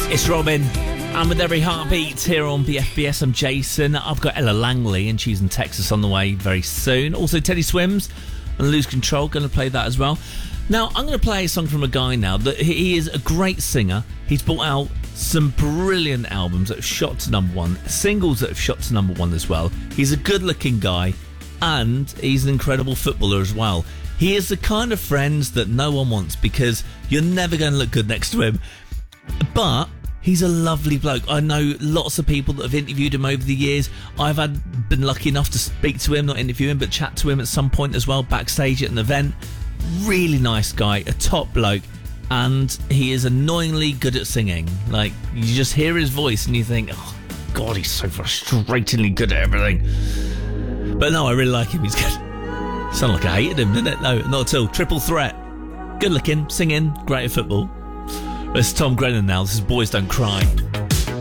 It's Robin. And with every heartbeat here on BFBS, I'm Jason. I've got Ella Langley and she's in Texas on the way very soon. Also Teddy Swims and Lose Control, going to play that as well. Now, I'm going to play a song from a guy now that he is a great singer. He's brought out some brilliant albums that have shot to number one, singles that have shot to number one as well. He's a good-looking guy and he's an incredible footballer as well. He is the kind of friends that no one wants because you're never going to look good next to him. But he's a lovely bloke. I know lots of people that have interviewed him over the years. I've been lucky enough to speak to him, not interview him, but chat to him at some point as well, backstage at an event. Really nice guy, a top bloke, and he is annoyingly good at singing. Like, you just hear his voice and you think, oh God, he's so frustratingly good at everything. But no, I really like him. He's good. Sounded like I hated him, didn't it? No, not at all. Triple threat. Good looking, singing, great at football. It's Tom Grennan now. This is Boys Don't Cry.